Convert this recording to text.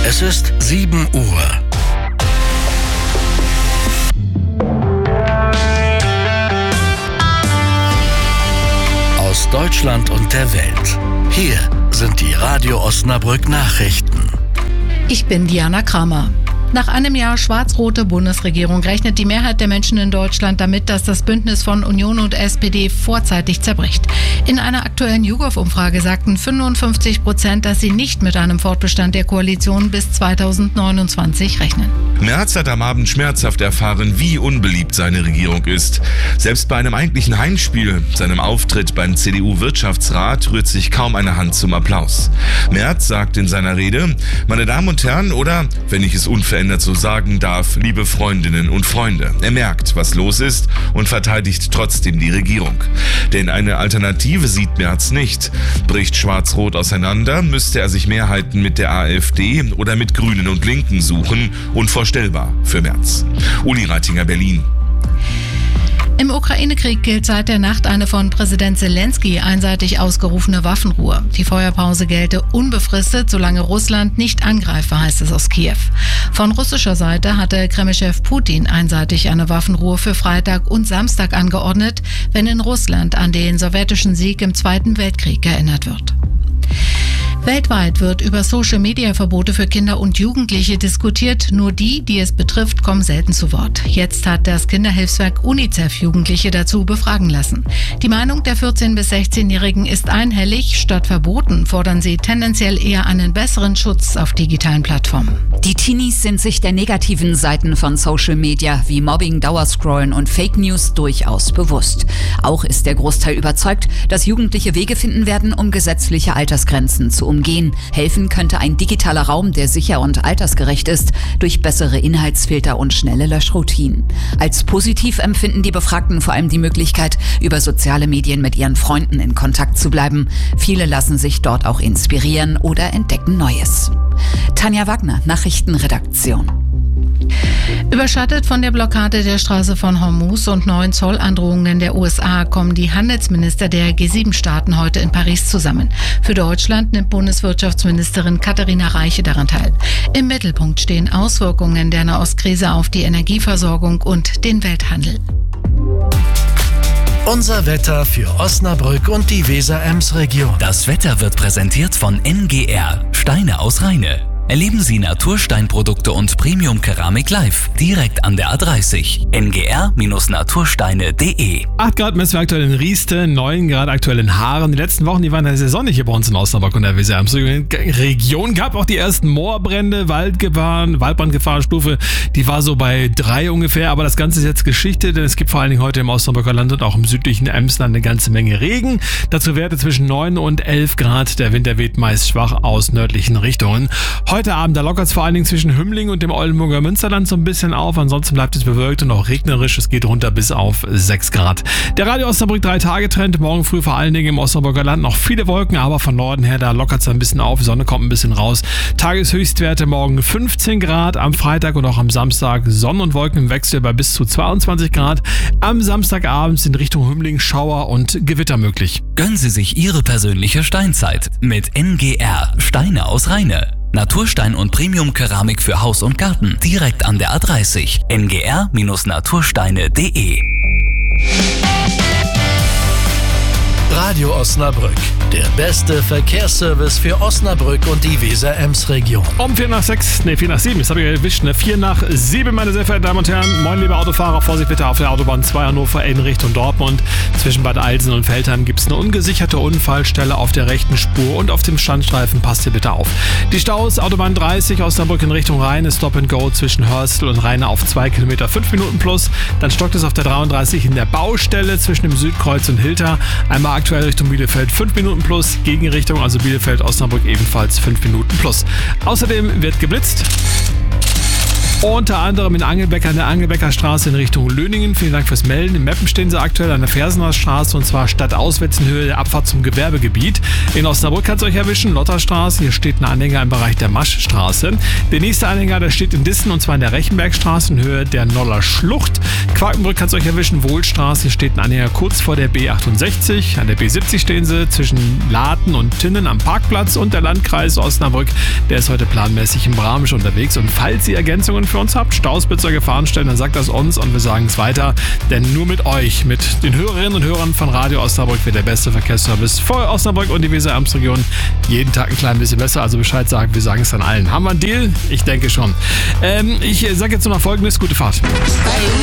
Es ist 7 Uhr. Aus Deutschland und der Welt. Hier sind die Radio Osnabrück Nachrichten. Ich bin Diana Kramer. Nach einem Jahr schwarz-rote Bundesregierung rechnet die Mehrheit der Menschen in Deutschland damit, dass das Bündnis von Union und SPD vorzeitig zerbricht. In einer aktuellen YouGov-Umfrage sagten 55%, dass sie nicht mit einem Fortbestand der Koalition bis 2029 rechnen. Merz hat am Abend schmerzhaft erfahren, wie unbeliebt seine Regierung ist. Selbst bei einem eigentlichen Heimspiel, seinem Auftritt beim CDU-Wirtschaftsrat, rührt sich kaum eine Hand zum Applaus. Merz sagt in seiner Rede: Meine Damen und Herren, oder, wenn ich es unverändert so sagen darf, liebe Freundinnen und Freunde. Er merkt, was los ist und verteidigt trotzdem die Regierung. Denn eine Alternative sieht Merz nicht. Bricht Schwarz-Rot auseinander, müsste er sich Mehrheiten mit der AfD oder mit Grünen und Linken suchen. Unvorstellbar für Merz. Uli Reitinger, Berlin. Im Ukraine-Krieg gilt seit der Nacht eine von Präsident Zelensky einseitig ausgerufene Waffenruhe. Die Feuerpause gelte unbefristet, solange Russland nicht angreife, heißt es aus Kiew. Von russischer Seite hatte Kreml-Chef Putin einseitig eine Waffenruhe für Freitag und Samstag angeordnet, wenn in Russland an den sowjetischen Sieg im Zweiten Weltkrieg erinnert wird. Weltweit wird über Social-Media-Verbote für Kinder und Jugendliche diskutiert. Nur die, die es betrifft, kommen selten zu Wort. Jetzt hat das Kinderhilfswerk UNICEF Jugendliche dazu befragen lassen. Die Meinung der 14- bis 16-Jährigen ist einhellig. Statt Verboten fordern sie tendenziell eher einen besseren Schutz auf digitalen Plattformen. Die Teenies sind sich der negativen Seiten von Social Media wie Mobbing, Dauerscrollen und Fake News durchaus bewusst. Auch ist der Großteil überzeugt, dass Jugendliche Wege finden werden, um gesetzliche Altersgrenzen zu umgehen. Helfen könnte ein digitaler Raum, der sicher und altersgerecht ist, durch bessere Inhaltsfilter und schnelle Löschroutinen. Als positiv empfinden die Befragten vor allem die Möglichkeit, über soziale Medien mit ihren Freunden in Kontakt zu bleiben. Viele lassen sich dort auch inspirieren oder entdecken Neues. Tanja Wagner, Nachrichtenredaktion. Überschattet von der Blockade der Straße von Hormuz und neuen Zollandrohungen der USA kommen die Handelsminister der G7-Staaten heute in Paris zusammen. Für Deutschland nimmt Bundeswirtschaftsministerin Katharina Reiche daran teil. Im Mittelpunkt stehen Auswirkungen der Nahostkrise auf die Energieversorgung und den Welthandel. Unser Wetter für Osnabrück und die Weser-Ems-Region. Das Wetter wird präsentiert von NGR, Steine aus Rheine. Erleben Sie Natursteinprodukte und Premium-Keramik live, direkt an der A30. ngr-natursteine.de. 8 Grad messen wir aktuell in Rieste, 9 Grad aktuell in Haaren. Die letzten Wochen, die waren ja sehr sonnig hier bei uns in Osnabrück und der Weser-Ems-Region. Gab auch die ersten Moorbrände, Waldbrandgefahrenstufe, die war so bei 3 ungefähr. Aber das Ganze ist jetzt Geschichte, denn es gibt vor allen Dingen heute im Osnabrücker Land und auch im südlichen Emsland eine ganze Menge Regen. Dazu Werte zwischen 9 und 11 Grad. Der Wind weht meist schwach aus nördlichen Richtungen. Heute Abend, da lockert es vor allen Dingen zwischen Hümmling und dem Oldenburger Münsterland so ein bisschen auf. Ansonsten bleibt es bewölkt und auch regnerisch. Es geht runter bis auf 6 Grad. Der Radio Osnabrück 3-Tage-Trend. Morgen früh vor allen Dingen im Osnabrücker Land noch viele Wolken, aber von Norden her, da lockert es ein bisschen auf. Die Sonne kommt ein bisschen raus. Tageshöchstwerte morgen 15 Grad. Am Freitag und auch am Samstag Sonne und Wolken im Wechsel bei bis zu 22 Grad. Am Samstagabend sind Richtung Hümmling Schauer und Gewitter möglich. Gönnen Sie sich Ihre persönliche Steinzeit mit NGR, Steine aus Rheine. Naturstein und Premium-Keramik für Haus und Garten, direkt an der A30. ngr-natursteine.de. Radio Osnabrück, der beste Verkehrsservice für Osnabrück und die Weser-Ems-Region. Um 4 nach 7, das habe ich erwischt, 4 nach 7, meine sehr verehrten Damen und Herren. Moin, liebe Autofahrer, Vorsicht bitte auf der Autobahn 2 Hannover in Richtung Dortmund. Zwischen Bad Eilsen und Veltheim gibt es eine ungesicherte Unfallstelle auf der rechten Spur und auf dem Standstreifen, passt hier bitte auf. Die Staus, Autobahn 30, Osnabrück in Richtung Rhein, ist Stop and Go zwischen Hörstel und Rheine auf 2 Kilometer, 5 Minuten plus. Dann stockt es auf der 33 in der Baustelle zwischen dem Südkreuz und Hilter. Einmal aktuell Richtung Bielefeld 5 Minuten plus, Gegenrichtung, also Bielefeld-Osnabrück ebenfalls 5 Minuten plus. Außerdem wird geblitzt. Unter anderem in Angelbeck an der Angelbecker Straße in Richtung Löningen. Vielen Dank fürs Melden. In Meppen stehen sie aktuell an der Fersener Straße und zwar stadtauswärts in Höhe der Abfahrt zum Gewerbegebiet. In Osnabrück kann es euch erwischen, Lotterstraße. Hier steht ein Anhänger im Bereich der Maschstraße. Der nächste Anhänger, der steht in Dissen und zwar in der Rechenbergstraße in Höhe der Noller Schlucht. Quakenbrück kann es euch erwischen, Wohlstraße. Hier steht ein Anhänger kurz vor der B68. An der B70 stehen sie zwischen Laten und Tinnen am Parkplatz und der Landkreis Osnabrück. Der ist heute planmäßig in Bramisch unterwegs und falls ihr Ergänzungen für uns habt, Staus bitte zur Gefahren stellen, dann sagt das uns und wir sagen es weiter, denn nur mit euch, mit den Hörerinnen und Hörern von Radio Osnabrück wird der beste Verkehrsservice für Osnabrück und die Weser-Erms-Region jeden Tag ein klein bisschen besser, also Bescheid sagen, wir sagen es dann allen. Haben wir einen Deal? Ich denke schon. Ich sage jetzt noch mal Folgendes, gute Fahrt.